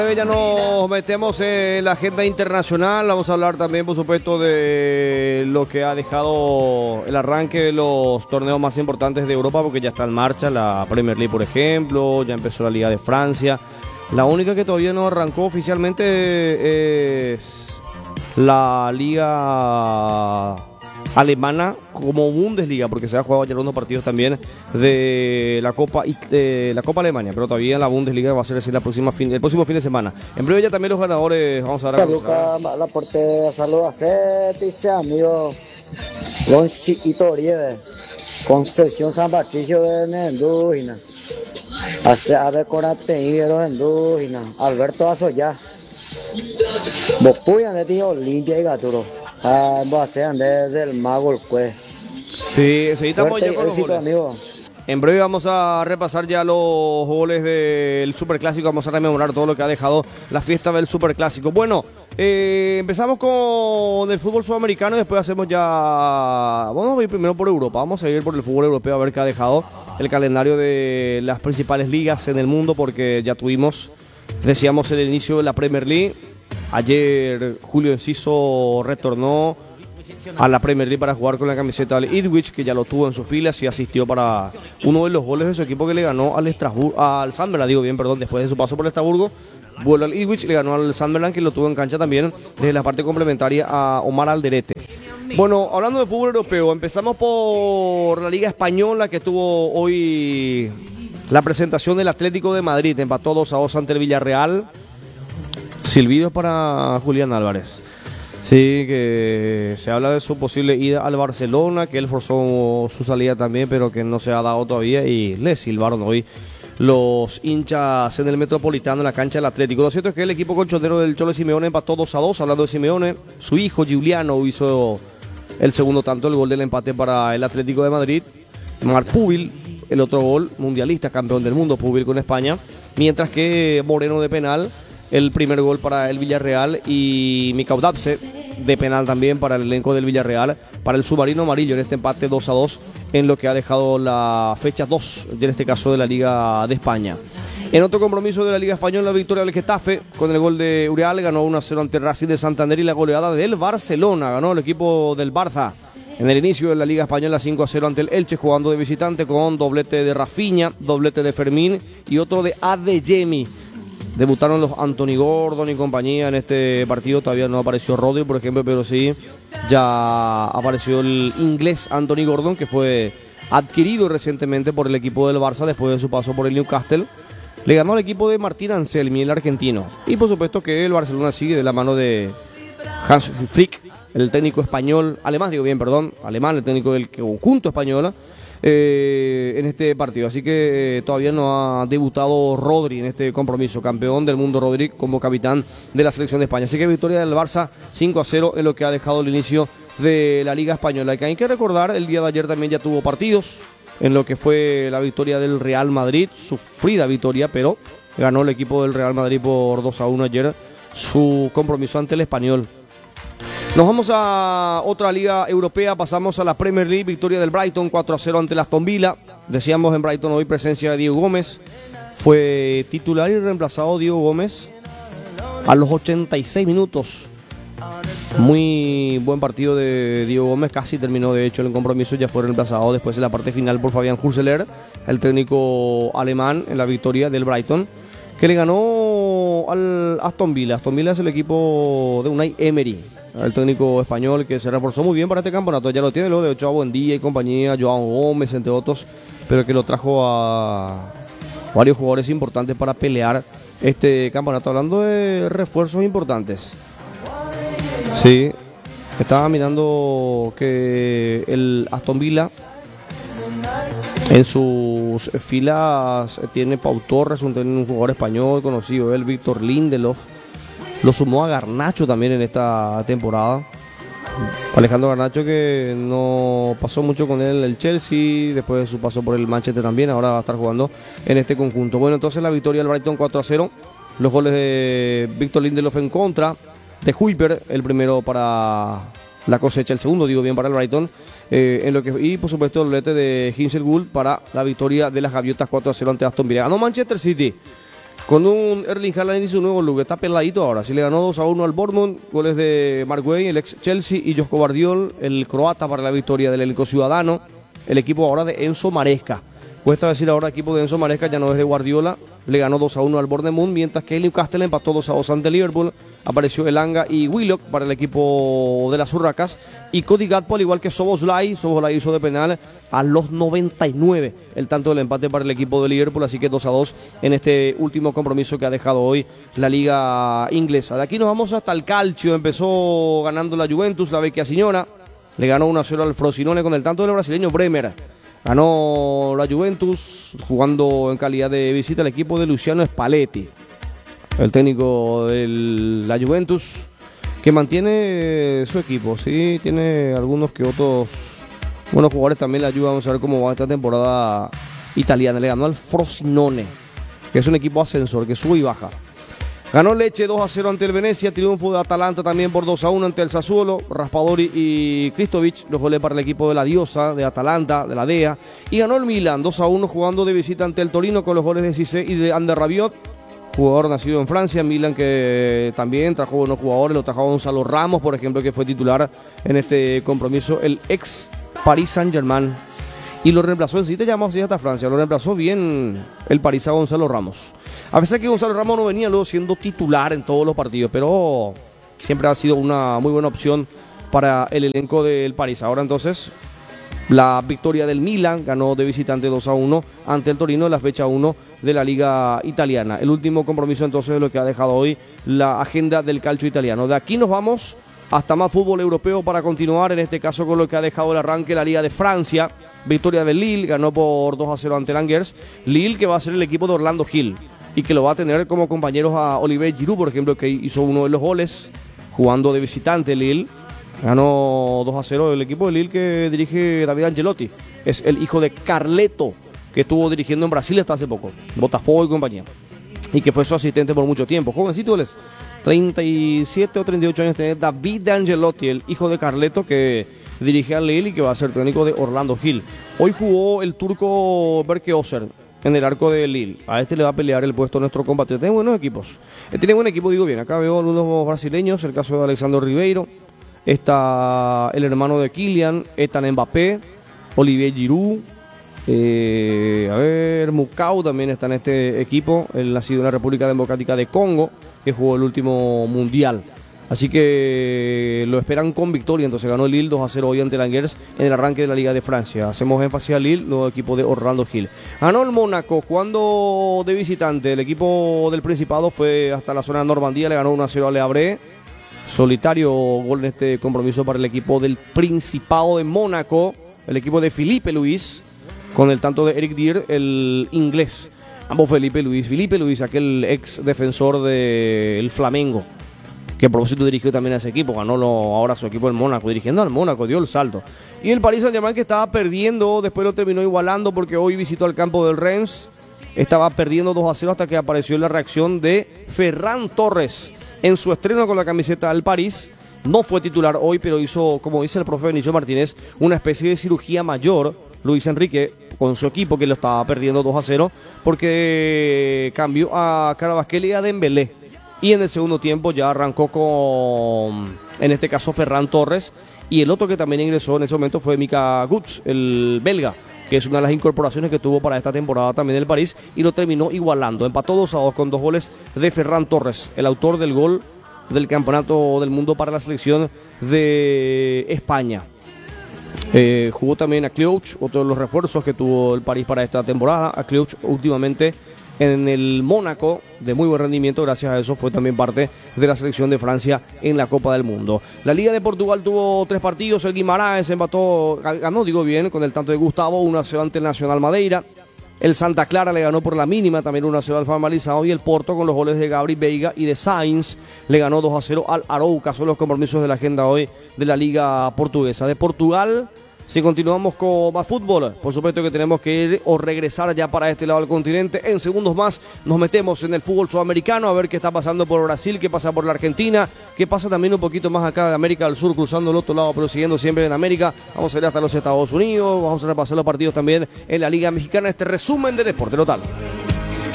Ya nos metemos en la agenda internacional. Vamos a hablar también, por supuesto, de lo que ha dejado el arranque de los torneos más importantes de Europa, porque ya está en marcha la Premier League, por ejemplo. Ya empezó la Liga de Francia. La única que todavía no arrancó oficialmente es la Liga alemana como Bundesliga, porque se ha jugado ayer unos partidos también de la Copa Alemania, pero todavía la Bundesliga va a ser así el próximo fin de semana. En breve ya también los ganadores vamos a dar la porte saluda a Cetis, amigo Lonchi Itorieve, Concesión San Patricio de Nendúgina, hace ave corate y de Nendúgina, Alberto Azoya, Bopuyan de tío Olimpia y Gaturo. Sean desde el mago el juez. Sí, seguimos ya con los goles. Amigo. En breve vamos a repasar ya los goles del Superclásico. Vamos a rememorar todo lo que ha dejado la fiesta del Superclásico. Bueno, empezamos con el fútbol sudamericano y después hacemos ya... Vamos a ir primero por Europa. Vamos a ir por el fútbol europeo a ver qué ha dejado el calendario de las principales ligas en el mundo, porque ya decíamos, el inicio de la Premier League. Ayer Julio Enciso retornó a la Premier League para jugar con la camiseta del Ipswich, que ya lo tuvo en sus filas y asistió para uno de los goles de su equipo, que le ganó al Sunderland, después de su paso por el Estrasburgo. Vuelve al Ipswich, le ganó al Sunderland, que lo tuvo en cancha también desde la parte complementaria a Omar Alderete. Bueno, hablando de fútbol europeo, empezamos por la Liga Española, que tuvo hoy la presentación del Atlético de Madrid. Empató 2-2 ante el Villarreal. Silbidos para Julián Álvarez. Sí, que se habla de su posible ida al Barcelona, que él forzó su salida también, pero que no se ha dado todavía, y le silbaron hoy los hinchas en el Metropolitano, en la cancha del Atlético. Lo cierto es que el equipo colchonero del Cholo Simeone empató 2-2. Hablando de Simeone, su hijo Giuliano hizo el segundo tanto, el gol del empate para el Atlético de Madrid. Marc Pubil, el otro gol, mundialista, campeón del mundo, Pubil con España. Mientras que Moreno de penal, el primer gol para el Villarreal, y Micaudapse de penal también para el elenco del Villarreal, para el submarino amarillo en este empate 2-2 en lo que ha dejado la fecha 2, en este caso de la Liga de España. En otro compromiso de la Liga Española, la victoria del Getafe con el gol de Urial, ganó 1-0 ante el Racing de Santander, y la goleada del Barcelona, ganó el equipo del Barça en el inicio de la Liga Española 5-0 ante el Elche, jugando de visitante con doblete de Rafinha, doblete de Fermín y otro de Adeyemi. Debutaron los Anthony Gordon y compañía en este partido. Todavía no apareció Rodri, por ejemplo, pero sí ya apareció el inglés Anthony Gordon, que fue adquirido recientemente por el equipo del Barça después de su paso por el Newcastle. Le ganó al equipo de Martín Anselmi, el argentino. Y por supuesto que el Barcelona sigue de la mano de Hans Flick, el técnico alemán, el técnico del conjunto español, en este partido. Así que todavía no ha debutado Rodri en este compromiso. Campeón del mundo Rodri como capitán de la selección de España. Así que victoria del Barça 5-0 en lo que ha dejado el inicio de la Liga Española. Que hay que recordar, el día de ayer también ya tuvo partidos en lo que fue la victoria del Real Madrid, sufrida victoria, pero ganó el equipo del Real Madrid por 2-1 ayer su compromiso ante el Español. Nos vamos a otra liga europea, pasamos a la Premier League, victoria del Brighton 4-0 ante el Aston Villa. Decíamos en Brighton hoy presencia de Diego Gómez, fue titular y reemplazado Diego Gómez a los 86 minutos. Muy buen partido de Diego Gómez, casi terminó de hecho el compromiso, ya fue reemplazado después en la parte final por Fabián Hürzeler, el técnico alemán, en la victoria del Brighton, que le ganó al Aston Villa. Aston Villa es el equipo de Unai Emery, el técnico español, que se reforzó muy bien para este campeonato. Ya lo tiene lo de Ochoa Buendía y compañía, Joao Gómez, entre otros, pero que lo trajo a varios jugadores importantes para pelear este campeonato. Hablando de refuerzos importantes, sí, estaba mirando que el Aston Villa en sus filas tiene Pau Torres, un jugador español conocido, el Víctor Lindelof. Lo sumó a Garnacho también en esta temporada. Alejandro Garnacho, que no pasó mucho con él el Chelsea, después de su paso por el Manchester también, ahora va a estar jugando en este conjunto. Bueno, entonces la victoria del Brighton 4-0. Los goles de Víctor Lindelof en contra, de Huijber, el primero para la cosecha, el segundo, digo bien, para el Brighton. Y por supuesto el doblete de Hinsel Gould para la victoria de las Gaviotas 4-0 ante Aston Villa. Ganó Manchester City con un Erling Haaland y su nuevo look. Está peladito ahora. Sí le ganó 2-1 al Bournemouth. Goles de Mark Way, el ex Chelsea, y Josko Gvardiol, el croata, para la victoria del elenco ciudadano. El equipo ahora de Enzo Maresca. Cuesta decir ahora equipo de Enzo Maresca, ya no es de Guardiola. Le ganó 2-1 al Bournemouth, mientras que el Newcastle empató 2-2 ante Liverpool. Apareció Elanga y Willock para el equipo de las Urracas. Y Cody Gakpo, al igual que Szoboszlai hizo de penal a los 99 el tanto del empate para el equipo de Liverpool. Así que 2-2 en este último compromiso que ha dejado hoy la liga inglesa. De aquí nos vamos hasta el calcio. Empezó ganando la Juventus, la Vecchia Signora. Le ganó 1-0 al Frosinone con el tanto del brasileño Bremer. Ganó la Juventus jugando en calidad de visita al equipo de Luciano Spalletti, el técnico de la Juventus, que mantiene su equipo. Sí, tiene algunos que otros buenos jugadores también le ayudan. Vamos a ver cómo va esta temporada italiana. Le ganó al Frosinone, que es un equipo ascensor, que sube y baja. Ganó Lecce 2-0 ante el Venecia, triunfo de Atalanta también por 2-1 ante el Sassuolo. Raspadori y Kristovic, los goles para el equipo de la Diosa, de Atalanta, de la DEA. Y ganó el Milan 2-1 jugando de visita ante el Torino con los goles de Cissé y de Ander Rabiot, jugador nacido en Francia. Milan que también trajo buenos jugadores, lo trajo Gonzalo Ramos, por ejemplo, que fue titular en este compromiso, el ex Paris Saint-Germain. Y lo reemplazó, en sí te llamamos así hasta Francia, lo reemplazó bien el París a Gonzalo Ramos. A pesar que Gonzalo Ramos no venía luego siendo titular en todos los partidos, pero siempre ha sido una muy buena opción para el elenco del París. Ahora entonces, la victoria del Milan, ganó de visitante 2-1 ante el Torino en la fecha 1 de la Liga Italiana. El último compromiso entonces de lo que ha dejado hoy la agenda del calcio italiano. De aquí nos vamos hasta más fútbol europeo para continuar, en este caso con lo que ha dejado el arranque la Liga de Francia. Victoria del Lille, ganó por 2-0 ante el Angers. Lille, que va a ser el equipo de Orlando Hill y que lo va a tener como compañeros a Olivier Giroud, por ejemplo, que hizo uno de los goles jugando de visitante. Lille ganó 2-0 el equipo de Lille que dirige David Ancelotti. Es el hijo de Carleto, que estuvo dirigiendo en Brasil hasta hace poco, Botafogo y compañía, y que fue su asistente por mucho tiempo. Jovencito, él es 37 o 38 años, tiene David Ancelotti, el hijo de Carleto, que dirige al Lille y que va a ser técnico de Orlando Hill. Hoy jugó el turco Berke Özer en el arco de Lille. A este le va a pelear el puesto nuestro compatriota. Tiene buenos equipos. Tiene buen equipo, digo bien. Acá veo algunos brasileños, el caso de Alexandre Ribeiro. Está el hermano de Kylian, Ethan Mbappé, Olivier Giroud. Mukau también está en este equipo. Él nacido en la República Democrática de Congo, que jugó el último mundial. Así que lo esperan con victoria. Entonces ganó el Lille 2-0 hoy ante el Angers en el arranque de la Liga de Francia. Hacemos énfasis al Lille, nuevo equipo de Orlando Hill. Ganó el Mónaco jugando de visitante. El equipo del Principado fue hasta la zona de Normandía, le ganó 1-0 a Le Havre. Solitario gol en este compromiso para el equipo del Principado de Mónaco. El equipo de Philippe Luis, con el tanto de Eric Dier, el inglés. Ambos Felipe Luis, aquel ex defensor del Flamengo, que a propósito dirigió también a ese equipo, ganó ahora su equipo el Mónaco, dirigiendo al Mónaco, dio el salto. Y el Paris Saint-Germain, que estaba perdiendo, después lo terminó igualando porque hoy visitó el campo del Reims, estaba perdiendo 2-0 hasta que apareció la reacción de Ferran Torres en su estreno con la camiseta del París. No fue titular hoy, pero hizo, como dice el profe Benicio Martínez, una especie de cirugía mayor, Luis Enrique, con su equipo, que lo estaba perdiendo 2-0, porque cambió a Carabasquel y a Dembélé. Y en el segundo tiempo ya arrancó con, en este caso, Ferran Torres. Y el otro que también ingresó en ese momento fue Mika Guts, el belga, que es una de las incorporaciones que tuvo para esta temporada también el París. Y lo terminó igualando. Empató 2-2 con 2 goles de Ferran Torres, el autor del gol del Campeonato del Mundo para la selección de España. Jugó también a Cleuch, otro de los refuerzos que tuvo el París para esta temporada. A Cleuch últimamente en el Mónaco, de muy buen rendimiento, gracias a eso fue también parte de la selección de Francia en la Copa del Mundo. La Liga de Portugal tuvo 3 partidos, el Guimarães ganó con el tanto de Gustavo, 1-0 ante el Nacional Madeira. El Santa Clara le ganó por la mínima, también 1-0 al Formalizado, y el Porto con los goles de Gabri Veiga y de Sainz le ganó 2-0 al Arouca. Son los compromisos de la agenda hoy de la Liga Portuguesa. De Portugal, si continuamos con más fútbol, por supuesto que tenemos que ir o regresar ya para este lado del continente. En segundos más nos metemos en el fútbol sudamericano a ver qué está pasando por Brasil, qué pasa por la Argentina, qué pasa también un poquito más acá de América del Sur, cruzando el otro lado, pero siguiendo siempre en América. Vamos a ir hasta los Estados Unidos, vamos a repasar los partidos también en la Liga Mexicana. Este resumen de Deporte Total.